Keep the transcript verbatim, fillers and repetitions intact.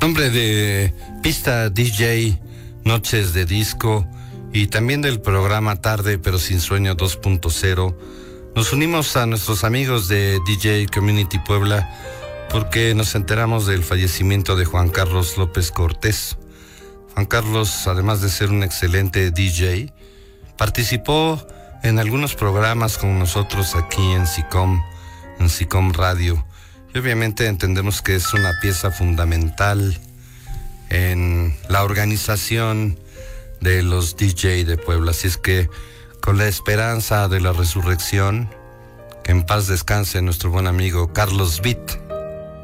nombre de Pista D J, Noches de Disco y también del programa Tarde pero Sin Sueño dos punto cero, nos unimos a nuestros amigos de D J Community Puebla porque nos enteramos del fallecimiento de Juan Carlos López Cortés. Juan Carlos, además de ser un excelente D J, participó en algunos programas con nosotros aquí en SICOM, en SICOM Radio. Y obviamente entendemos que es una pieza fundamental en la organización de los D J de Puebla. Así es que, con la esperanza de la resurrección, que en paz descanse nuestro buen amigo Carlos Beat.